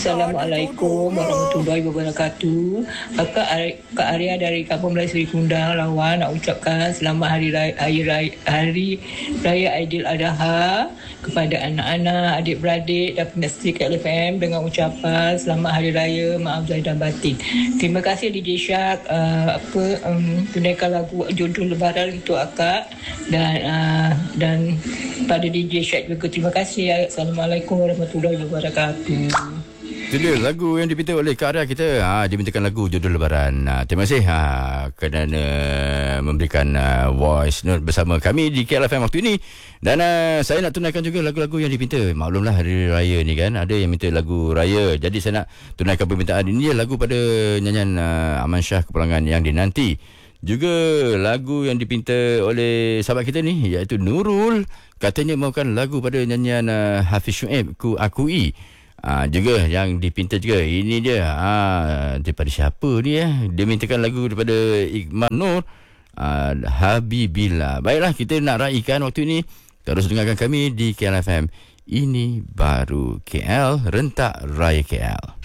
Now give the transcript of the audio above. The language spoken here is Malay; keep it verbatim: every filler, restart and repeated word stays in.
Assalamualaikum warahmatullahi wabarakatuh. Kakak Ar- Kak Arya dari Kampung Melayu Seri Kundang, Lawan, nak ucapkan selamat hari raya, hari raya, hari raya Aidiladha kepada anak-anak, adik-beradik dan pendengar K L F M dengan ucapan selamat hari raya, maaf zahir dan batin. Terima kasih D J Shark uh, apa um, tunaikan lagu judul lebaran untuk akak dan uh, dan pada D J Shark juga terima kasih. Assalamualaikum warahmatullahi wabarakatuh. Itu dia lagu yang dipinta oleh Kak Arya kita. Ha, dia mintakan lagu judul lebaran. Ha, terima kasih ha, kerana memberikan uh, voice note bersama kami di K L F M waktu ini. Dan uh, saya nak tunaikan juga lagu-lagu yang dipinta. Maklumlah hari raya ni kan, ada yang minta lagu raya. Jadi saya nak tunaikan permintaan ini. Lagu pada nyanyian uh, Aman Shah Kepulangan yang dinanti. Juga lagu yang dipinta oleh sahabat kita ni, iaitu Nurul. Katanya mahukan lagu pada nyanyian uh, Hafiz Shuib, Ku Akui. Ah, juga yang dipinta juga ini dia ah, daripada siapa ni eh? Dia mintakan lagu daripada Iqmal Nur, ah, Habibillah. Baiklah, kita nak raikan waktu ini. Terus dengarkan kami di K L F M. Ini baru K L, rentak Raya K L.